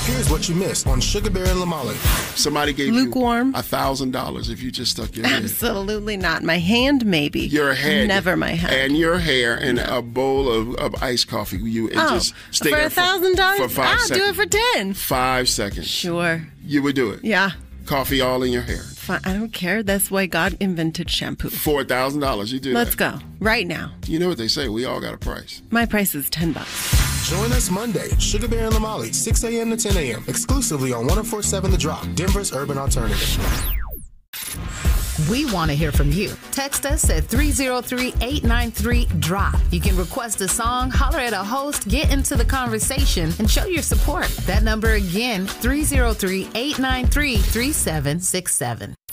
Here's what you missed on Sugar Bear and Lamali. Somebody gave Lukewarm. you $1,000 if you just stuck your head. Absolutely not. My hand, maybe. Your head. Never my head. And your hair and a bowl of iced coffee. Just stay for there $1,000? for 5 I'll seconds. do it for 10. 5 seconds. Sure. You would do it. Yeah. Coffee all in your hair. Fine. I don't care. That's why God invented shampoo. For $1,000, you do Let's that. go. Right now. You know what they say. We all got a price. My price is $10. Join us Monday, Sugar Bear and Lamali, 6 a.m. to 10 a.m. exclusively on 104.7 The Drop, Denver's urban alternative. We want to hear from you. Text us at 303-893-DROP. You can request a song, holler at a host, get into the conversation, and show your support. That number again, 303-893-3767.